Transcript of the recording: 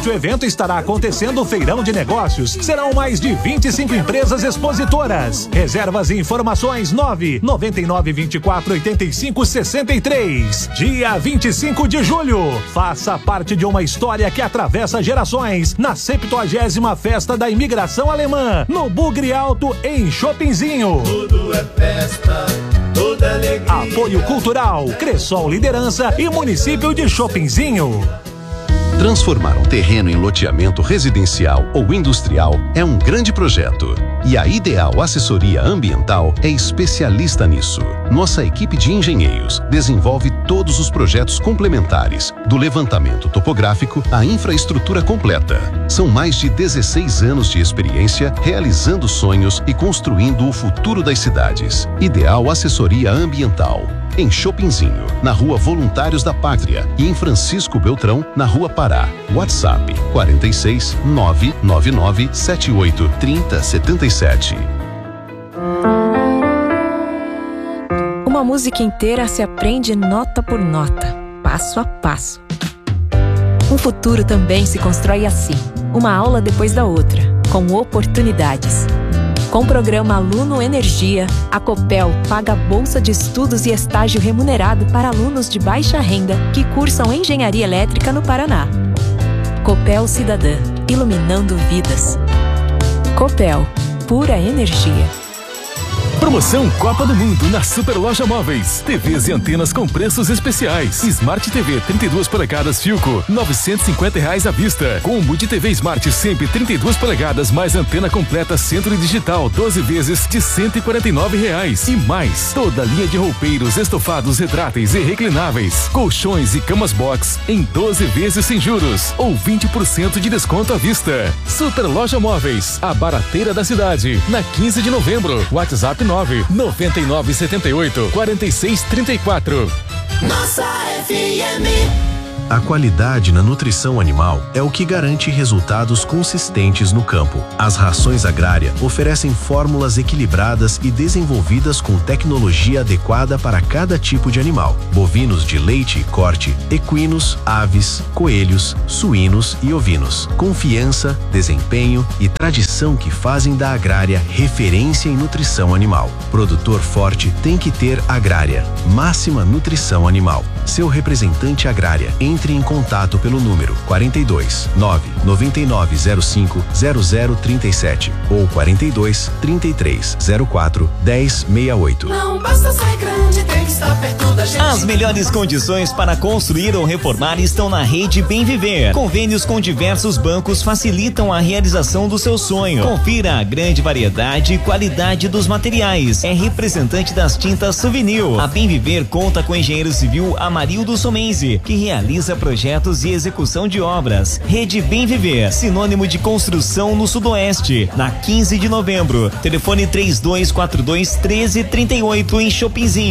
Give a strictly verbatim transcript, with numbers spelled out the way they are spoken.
Durante o evento estará acontecendo o Feirão de Negócios. Serão mais de vinte e cinco empresas expositoras. Reservas e informações nove nove nove vinte e quatro oitenta e cinco sessenta e três. Dia vinte e cinco de julho. Faça parte de uma história que atravessa gerações na septuagésima Festa da Imigração Alemã, no Bugre Alto, em Chopinzinho. Tudo é festa, toda alegria. Apoio Cultural, Cressol Liderança e Município de Chopinzinho. Transformar um terreno em loteamento residencial ou industrial é um grande projeto. E a Ideal Assessoria Ambiental é especialista nisso. Nossa equipe de engenheiros desenvolve todos os projetos complementares, do levantamento topográfico à infraestrutura completa. São mais de dezesseis anos de experiência realizando sonhos e construindo o futuro das cidades. Ideal Assessoria Ambiental. Em Chopinzinho, na Rua Voluntários da Pátria, e em Francisco Beltrão, na Rua Pará. WhatsApp quarenta e seis, nove nove nove sete oito, trinta, setenta e sete. Uma música inteira se aprende nota por nota, passo a passo. Um futuro também se constrói assim, uma aula depois da outra, com oportunidades. Com o programa Aluno Energia, a Copel paga bolsa de estudos e estágio remunerado para alunos de baixa renda que cursam engenharia elétrica no Paraná. Copel Cidadã, iluminando vidas. Copel, pura energia. Promoção Copa do Mundo na Super Loja Móveis. T Vs e antenas com preços especiais. Smart T V trinta e duas polegadas Philco, novecentos e cinquenta reais à vista. Combo de T V Smart sempre trinta e duas polegadas mais antena completa centro e digital, doze vezes de cento e quarenta e nove reais. E mais, toda linha de roupeiros, estofados, retráteis e reclináveis. Colchões e camas box em doze vezes sem juros ou vinte por cento de desconto à vista. Super Loja Móveis, a barateira da cidade. Na quinze de novembro. WhatsApp nove nove nove sete oito quatro seis três quatro. Nossa F M. A qualidade na nutrição animal é o que garante resultados consistentes no campo. As rações agrárias oferecem fórmulas equilibradas e desenvolvidas com tecnologia adequada para cada tipo de animal. Bovinos de leite e corte, equinos, aves, coelhos, suínos e ovinos. Confiança, desempenho e tradição que fazem da Agrária referência em nutrição animal. Produtor forte tem que ter Agrária. Máxima Nutrição Animal. Seu representante Agrária. Entre em contato pelo número quarenta e dois, nove nove nove zero cinco zero zero trinta e sete ou quarenta e dois, trinta e três, zero quatro, dez, sessenta e oito. Não basta ser grande, tem que estar perto da gente. As melhores condições para construir ou reformar estão na Rede Bem Viver. Convênios com diversos bancos facilitam a realização do seu sonho. Confira a grande variedade e qualidade dos materiais. É representante das tintas Souvenir. A Bem Viver conta com o engenheiro civil Amarildo Somenzi, que realiza projetos e execução de obras. Rede Bem Viver, sinônimo de construção no Sudoeste. Na quinze de novembro. Telefone três dois quatro dois, um três três oito em Chopinzinho.